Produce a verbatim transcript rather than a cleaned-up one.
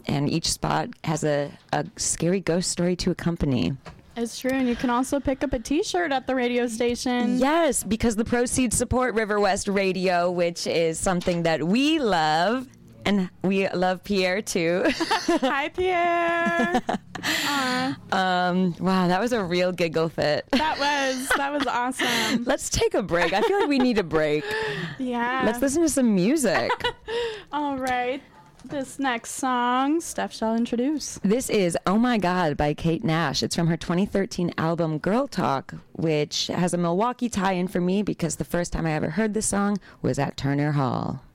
and each spot has a, a scary ghost story to accompany. It's true, and you can also pick up a T-shirt at the radio station. Yes, because the proceeds support River West Radio, which is something that we love. And we love Pierre, too. Hi, Pierre. um, wow, that was a real giggle fit. That was. That was awesome. Let's take a break. I feel like we need a break. Yeah. Let's listen to some music. All right. This next song, Steph shall introduce. This is Oh My God by Kate Nash. It's from her twenty thirteen album Girl Talk, which has a Milwaukee tie-in for me because the first time I ever heard this song was at Turner Hall.